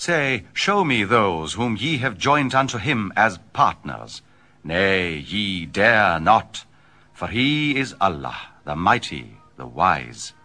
Say, show me those whom ye have joined unto him as partners. Nay, ye dare not, for he is Allah, the mighty, the wise.